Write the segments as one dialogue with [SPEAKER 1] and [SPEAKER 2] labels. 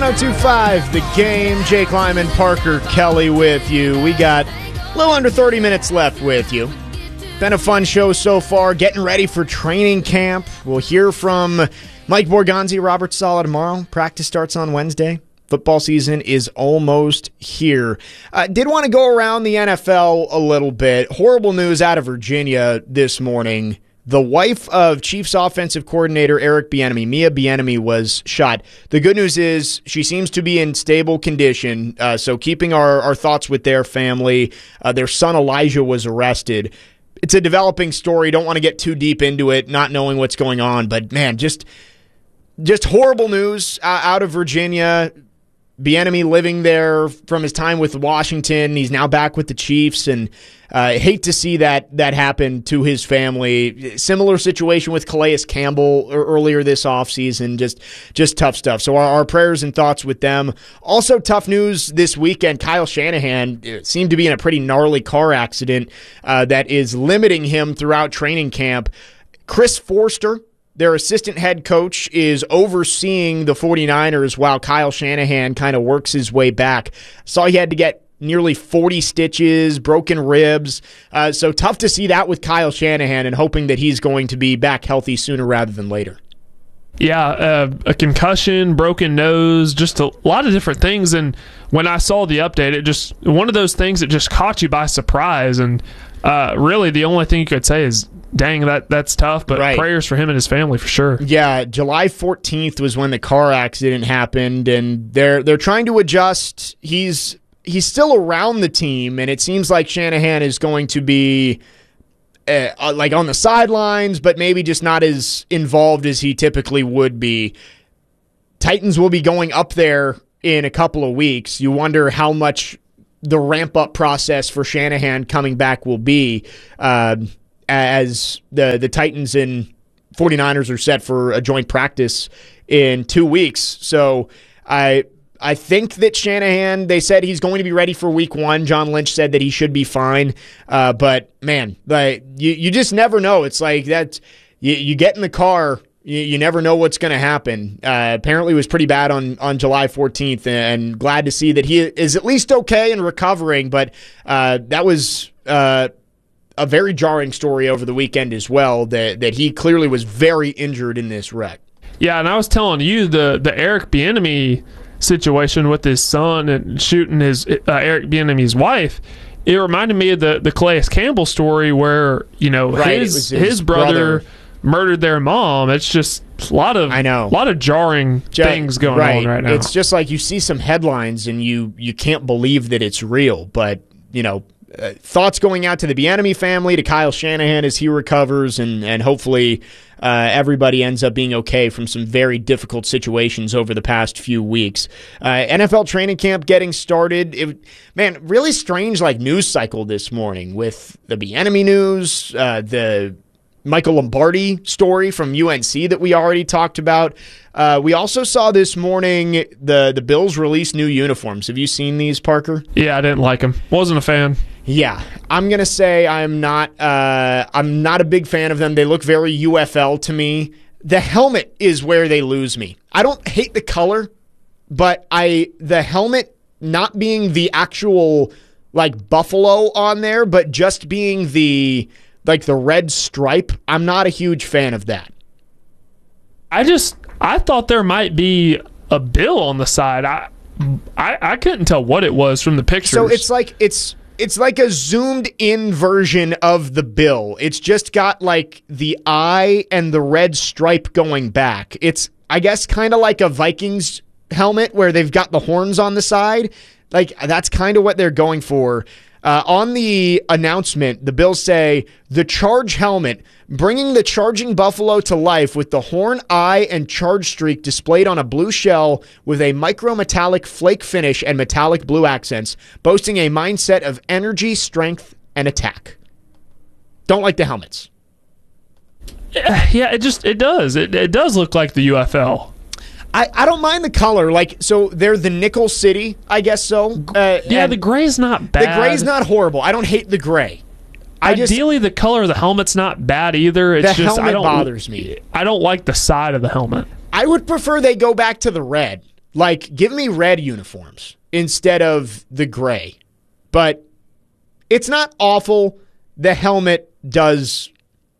[SPEAKER 1] 102.5 The Game. Jake Lyman, Parker Kelly with you. We got a little under 30 minutes left with you. Been a fun show so far. Getting ready for training camp. We'll hear from Mike Borgonzi, Robert Saleh tomorrow. Practice starts on Wednesday. Football season is almost here. Did want to go around the NFL a little bit. Horrible news out of Virginia this morning. The wife of Chiefs offensive coordinator Eric Bieniemy, Mia Bieniemy, was shot. The good news is she seems to be in stable condition, so keeping our thoughts with their family. Their son Elijah was arrested. It's a developing story. Don't want to get too deep into it, not knowing what's going on. But, man, just horrible news out of Virginia. Bieniemy living there from his time with Washington. He's now back with the Chiefs, and hate to see that happen to his family. Similar situation with Calais Campbell earlier this offseason. Just tough stuff. So our prayers and thoughts with them. Also tough news this weekend. Kyle Shanahan seemed to be in a pretty gnarly car accident that is limiting him throughout training camp. Chris Forster, their assistant head coach, is overseeing the 49ers while Kyle Shanahan kind of works his way back. Saw he had to get nearly 40 stitches, broken ribs. So tough to see that with Kyle Shanahan, and hoping that he's going to be back healthy sooner rather than later.
[SPEAKER 2] Yeah, a concussion, broken nose, just a lot of different things. And when I saw the update, it just one of those things that just caught you by surprise. And really the only thing you could say is, dang, that's tough, but right. Prayers for him and his family for sure. Yeah,
[SPEAKER 1] July 14th was when the car accident happened, and they're trying to adjust. He's still around the team, and it seems like Shanahan is going to be like on the sidelines, but maybe just not as involved as he typically would be. Titans will be going up there in a couple of weeks. You wonder how much the ramp-up process for Shanahan coming back will be, as the Titans and 49ers are set for a joint practice in 2 weeks. So I think that Shanahan, they said he's going to be ready for week 1. John Lynch said that he should be fine. But, man, like you just never know. It's like that you get in the car, you never know what's going to happen. Apparently it was pretty bad on July 14th, and glad to see that he is at least okay and recovering. But that was a very jarring story over the weekend as well, that he clearly was very injured in this wreck.
[SPEAKER 2] Yeah, and I was telling you the Eric Bieniemy situation with his son and shooting his Eric Bieniemy's wife. It reminded me of the Calais Campbell story where, right, his brother murdered their mom. It's just a lot of jarring things going on right now.
[SPEAKER 1] It's just like you see some headlines and you can't believe that it's real, but thoughts going out to the Bieniemy family, to Kyle Shanahan as he recovers, and hopefully everybody ends up being okay from some very difficult situations over the past few weeks. NFL training camp getting started. Really strange news cycle this morning with the Bieniemy news, the Michael Lombardi story from UNC that we already talked about. We also saw this morning the Bills release new uniforms. Have you seen these, Parker?
[SPEAKER 2] Yeah, I didn't like them. Wasn't a fan.
[SPEAKER 1] Yeah, I'm gonna say I'm not a big fan of them. They look very UFL to me. The helmet is where they lose me. I don't hate the color, but the helmet not being the actual buffalo on there, but just being the red stripe. I'm not a huge fan of that.
[SPEAKER 2] I thought there might be a bill on the side. I couldn't tell what it was from the pictures.
[SPEAKER 1] So it's like a zoomed in version of the bill. It's just got the eye and the red stripe going back. It's, I guess, kind of like a Vikings helmet where they've got the horns on the side. That's kind of what they're going for. On the announcement, the Bills say, the Charge helmet, bringing the charging buffalo to life with the horn, eye, and charge streak displayed on a blue shell with a micro-metallic flake finish and metallic blue accents, boasting a mindset of energy, strength, and attack. Don't like the helmets.
[SPEAKER 2] Yeah, it does. It does look like the UFL.
[SPEAKER 1] I don't mind the color. So they're the Nickel City, I guess so.
[SPEAKER 2] The gray's not bad.
[SPEAKER 1] The gray's not horrible. I don't hate the gray.
[SPEAKER 2] Ideally, the color of the helmet's not bad either. It's
[SPEAKER 1] the helmet bothers me.
[SPEAKER 2] I don't like the side of the helmet.
[SPEAKER 1] I would prefer they go back to the red. Like, give me red uniforms instead of the gray. But it's not awful. The helmet doesn't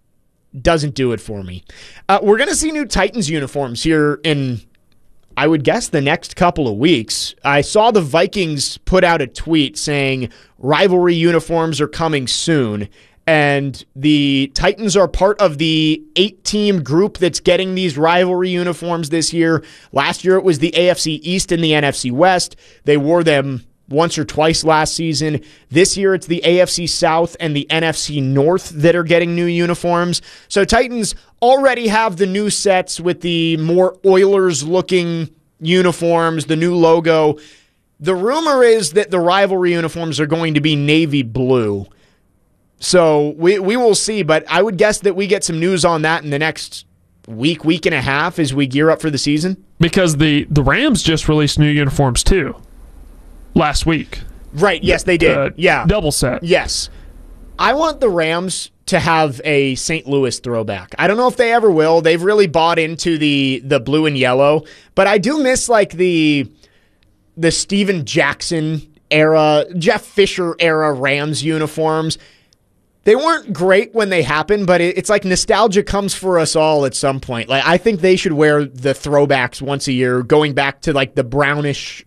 [SPEAKER 1] do it for me. We're going to see new Titans uniforms here in, I would guess, the next couple of weeks. I saw the Vikings put out a tweet saying rivalry uniforms are coming soon, and the Titans are part of the 8-team group that's getting these rivalry uniforms this year. Last year it was the AFC East and the NFC West. They wore them once or twice last season. This year it's the AFC South and the NFC North that are getting new uniforms. So Titans already have the new sets with the more Oilers-looking uniforms, the new logo. The rumor is that the rivalry uniforms are going to be navy blue. So we will see, but I would guess that we get some news on that in the next week and a half as we gear up for the season.
[SPEAKER 2] Because the Rams just released new uniforms too last week.
[SPEAKER 1] Right, yes, they did. Yeah.
[SPEAKER 2] Double set.
[SPEAKER 1] Yes. I want the Rams to have a St. Louis throwback. I don't know if they ever will. They've really bought into the blue and yellow, but I do miss like the Steven Jackson era, Jeff Fisher era Rams uniforms. They weren't great when they happened, but it's like nostalgia comes for us all at some point. Like, I think they should wear the throwbacks once a year, going back to like the brownish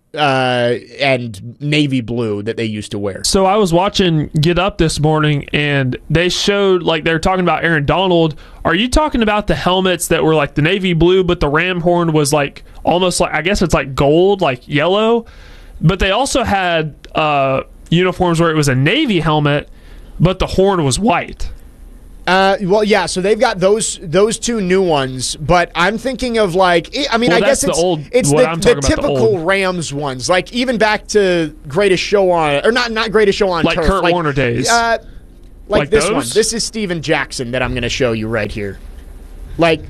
[SPEAKER 1] and navy blue that they used to wear.
[SPEAKER 2] So I was watching Get Up this morning, and they showed, like, they were talking about Aaron Donald. Are you talking about the helmets that were like the navy blue, but the ram horn was like almost like, I guess it's like gold, like yellow? But they also had uniforms where it was a navy helmet, but the horn was white.
[SPEAKER 1] Well, yeah, so they've got those two new ones, but I'm thinking of like, I mean, I guess it's the typical Rams ones, like even back to Greatest Show on, or not Greatest Show on
[SPEAKER 2] like
[SPEAKER 1] Turf,
[SPEAKER 2] Kurt Warner days,
[SPEAKER 1] like this
[SPEAKER 2] those?
[SPEAKER 1] one. This is Steven Jackson that I'm going to show you right here. Like,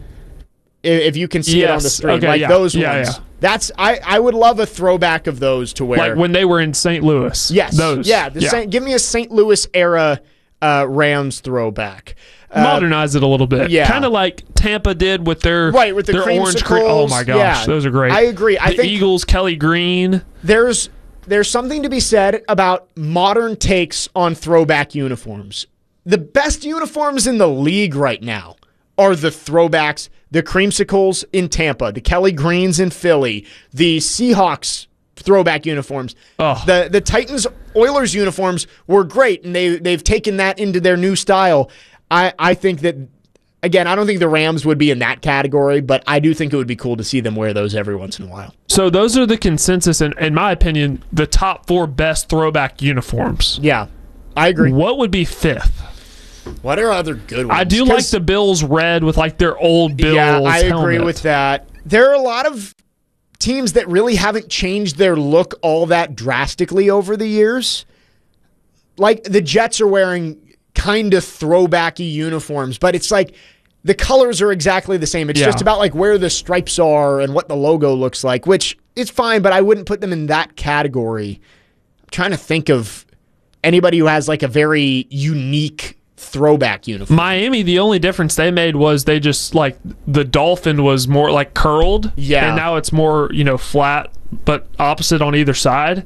[SPEAKER 1] if you can see it on the screen,
[SPEAKER 2] okay,
[SPEAKER 1] like those ones.
[SPEAKER 2] Yeah.
[SPEAKER 1] That's I would love a throwback of those to wear,
[SPEAKER 2] like when they were in St. Louis.
[SPEAKER 1] Yes,
[SPEAKER 2] those.
[SPEAKER 1] Give me a St. Louis era Rams throwback.
[SPEAKER 2] Modernize it a little bit.
[SPEAKER 1] Yeah.
[SPEAKER 2] Kind of like Tampa did with their
[SPEAKER 1] with the
[SPEAKER 2] their orange
[SPEAKER 1] creamsicles.
[SPEAKER 2] Oh my gosh, those are great.
[SPEAKER 1] I agree. I think
[SPEAKER 2] Eagles, Kelly Green.
[SPEAKER 1] There's something to be said about modern takes on throwback uniforms. The best uniforms in the league right now are the throwbacks, the creamsicles in Tampa, the Kelly Greens in Philly, the Seahawks throwback uniforms.
[SPEAKER 2] Oh.
[SPEAKER 1] The Titans Oilers uniforms were great, and they've taken that into their new style. I think that, again, I don't think the Rams would be in that category, but I do think it would be cool to see them wear those every once in a while.
[SPEAKER 2] So those are the consensus, and in my opinion, the top 4 best throwback uniforms.
[SPEAKER 1] Yeah, I agree.
[SPEAKER 2] What would be 5th?
[SPEAKER 1] What are other good ones?
[SPEAKER 2] I do like the Bills red with like their old Bills
[SPEAKER 1] I agree
[SPEAKER 2] helmet.
[SPEAKER 1] with that. There are a lot of teams that really haven't changed their look all that drastically over the years. Like the Jets are wearing kind of throwbacky uniforms, but it's like the colors are exactly the same. It's just about like where the stripes are and what the logo looks like, which is fine, but I wouldn't put them in that category. I'm trying to think of anybody who has like a very unique throwback uniform.
[SPEAKER 2] Miami, the only difference they made was they just like the dolphin was more like curled.
[SPEAKER 1] Yeah.
[SPEAKER 2] And now it's more, flat, but opposite on either side.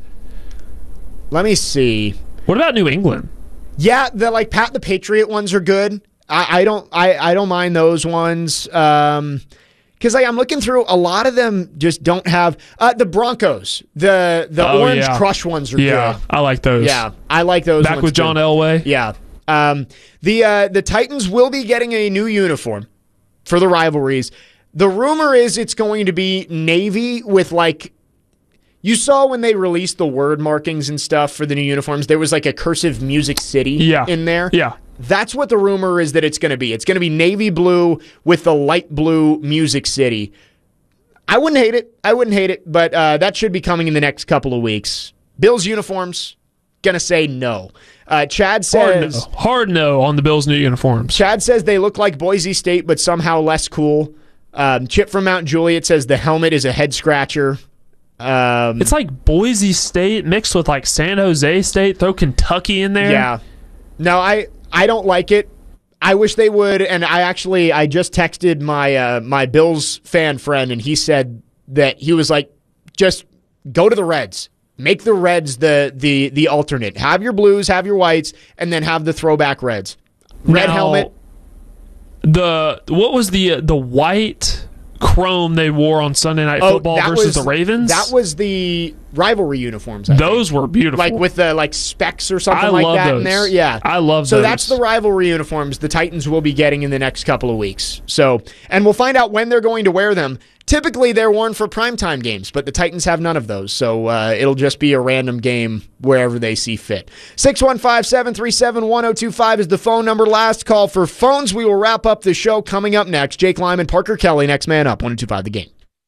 [SPEAKER 1] Let me see.
[SPEAKER 2] What about New England?
[SPEAKER 1] Yeah, the like Pat the Patriot ones are good. I don't mind those ones. Because I'm looking through, a lot of them just don't have the Broncos. The Orange Crush ones are good.
[SPEAKER 2] Yeah, I like those.
[SPEAKER 1] Yeah, I like those.
[SPEAKER 2] Back
[SPEAKER 1] ones
[SPEAKER 2] with John
[SPEAKER 1] too.
[SPEAKER 2] Elway.
[SPEAKER 1] Yeah. The Titans will be getting a new uniform for the rivalries. The rumor is it's going to be navy with like, you saw when they released the word markings and stuff for the new uniforms, there was like a cursive Music City in there.
[SPEAKER 2] Yeah.
[SPEAKER 1] That's what the rumor is that it's going to be. It's going to be navy blue with the light blue Music City. I wouldn't hate it, but that should be coming in the next couple of weeks. Bills uniforms, gonna say no. Chad says
[SPEAKER 2] hard no on the Bills' new uniforms.
[SPEAKER 1] Chad says they look like Boise State, but somehow less cool. Chip from Mount Juliet says the helmet is a head scratcher.
[SPEAKER 2] It's like Boise State mixed with like San Jose State. Throw Kentucky in there.
[SPEAKER 1] Yeah. No, I don't like it. I wish they would. And I just texted my my Bills fan friend, and he said that he was like, just go to the Reds. Make the Reds the alternate. Have your blues, have your whites, and then have the throwback Reds. Red helmet.
[SPEAKER 2] What was the white chrome they wore on Sunday Night Football versus the Ravens?
[SPEAKER 1] That was the rivalry uniforms.
[SPEAKER 2] Those were beautiful.
[SPEAKER 1] Like with the specks or something like that
[SPEAKER 2] those.
[SPEAKER 1] In there. Yeah.
[SPEAKER 2] I love those.
[SPEAKER 1] So that's the rivalry uniforms the Titans will be getting in the next couple of weeks. And we'll find out when they're going to wear them. Typically, they're worn for primetime games, but the Titans have none of those, so it'll just be a random game wherever they see fit. 615-737-1025 is the phone number. Last call for phones. We will wrap up the show coming up next. Jake Lyman, Parker Kelly, next man up, 1025 The Game.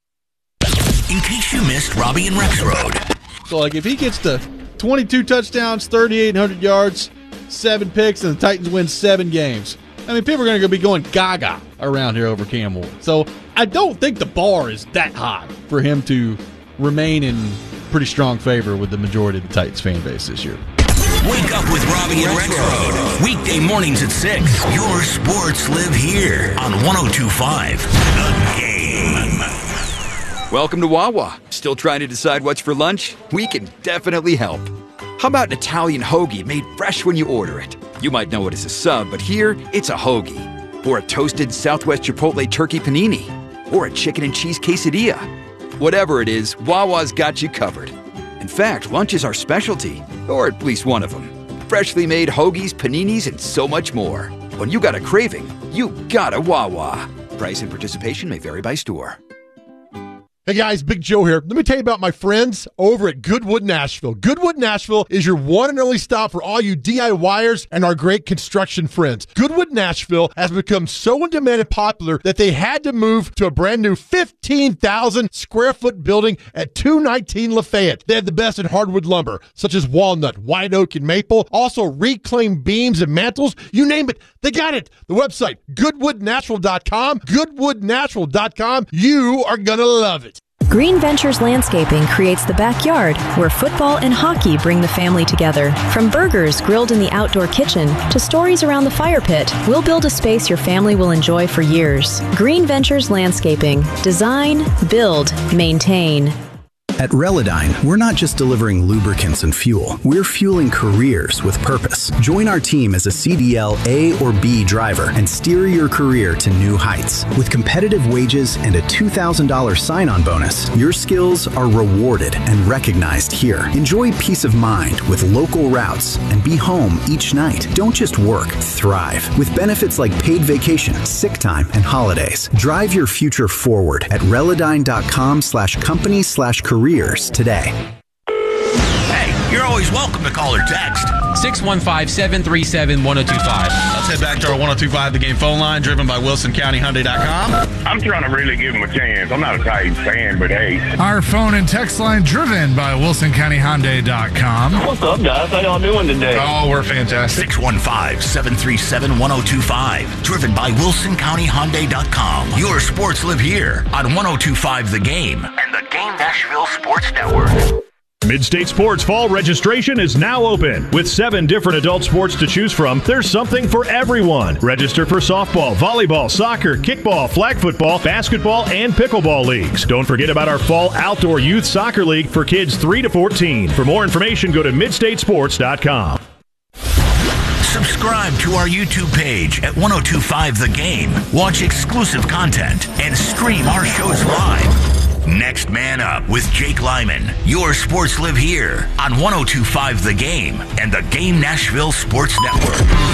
[SPEAKER 3] In case you missed Robbie and Rexroad.
[SPEAKER 4] So, if he gets to 22 touchdowns, 3,800 yards, 7 picks, and the Titans win 7 games, people are going to be going gaga around here over Cam Ward. So I don't think the bar is that high for him to remain in pretty strong favor with the majority of the Titans fan base this year.
[SPEAKER 3] Wake up with Robbie and Rexroad. Weekday mornings at 6. Your sports live here on 102.5 The Game.
[SPEAKER 5] Welcome to Wawa. Still trying to decide what's for lunch? We can definitely help. How about an Italian hoagie made fresh when you order it? You might know it as a sub, but here, it's a hoagie. Or a toasted Southwest Chipotle turkey panini. Or a chicken and cheese quesadilla. Whatever it is, Wawa's got you covered. In fact, lunch is our specialty. Or at least one of them. Freshly made hoagies, paninis, and so much more. When you got a craving, you got a Wawa. Price and participation may vary by store.
[SPEAKER 6] Hey guys, Big Joe here. Let me tell you about my friends over at Goodwood Nashville. Goodwood Nashville is your one and only stop for all you DIYers and our great construction friends. Goodwood Nashville has become so in demand and popular that they had to move to a brand new 15,000 square foot building at 219 Lafayette. They have the best in hardwood lumber, such as walnut, white oak, and maple. Also reclaimed beams and mantles. You name it, they got it. The website, goodwoodnatural.com. Goodwoodnatural.com. You are going to love it.
[SPEAKER 7] Green Ventures Landscaping creates the backyard where football and hockey bring the family together. From burgers grilled in the outdoor kitchen to stories around the fire pit, we'll build a space your family will enjoy for years. Green Ventures Landscaping. Design, build, maintain.
[SPEAKER 8] At Relodyne, we're not just delivering lubricants and fuel. We're fueling careers with purpose. Join our team as a CDL A or B driver and steer your career to new heights. With competitive wages and a $2,000 sign-on bonus, your skills are rewarded and recognized here. Enjoy peace of mind with local routes and be home each night. Don't just work, thrive. With benefits like paid vacation, sick time, and holidays. Drive your future forward at Relodyne.com/company/careers today.
[SPEAKER 3] Hey, you're always welcome to call or text.
[SPEAKER 9] 615-737-1025.
[SPEAKER 10] Let's head back to our 102.5 The Game phone line, driven by WilsonCountyHyundai.com.
[SPEAKER 11] I'm trying to really give him a chance. I'm not a Titans fan, but hey.
[SPEAKER 12] Our phone and text line driven by WilsonCountyHyundai.com.
[SPEAKER 11] What's up, guys? How y'all doing today?
[SPEAKER 12] Oh, we're fantastic.
[SPEAKER 3] 615-737-1025. Driven by WilsonCountyHyundai.com. Your sports live here on 102.5 The Game and the Game Nashville Sports Network.
[SPEAKER 13] Mid-State Sports Fall registration is now open. With 7 different adult sports to choose from, there's something for everyone. Register for softball, volleyball, soccer, kickball, flag football, basketball, and pickleball leagues. Don't forget about our Fall Outdoor Youth Soccer League for kids 3 to 14. For more information, go to midstatesports.com.
[SPEAKER 3] Subscribe to our YouTube page at 102.5 The Game. Watch exclusive content and stream our shows live. Next Man Up with Jake Lyman. Your sports live here on 102.5 The Game and the Game Nashville Sports Network.